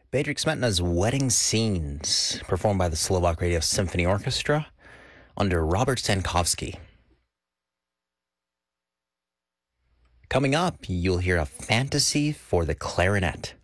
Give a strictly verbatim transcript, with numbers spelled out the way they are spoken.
Bedřich Smetana's Wedding Scenes, performed by the Slovak Radio Symphony Orchestra under Robert Stankovsky. Coming up, you'll hear a fantasy for the clarinet.